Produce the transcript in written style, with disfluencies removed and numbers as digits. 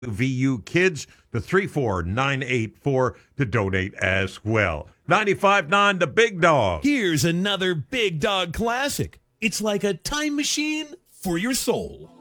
VU Kids, the 34984 to donate as well. 95.9 The Big Dog. Here's another Big Dog classic. It's like a time machine for your soul.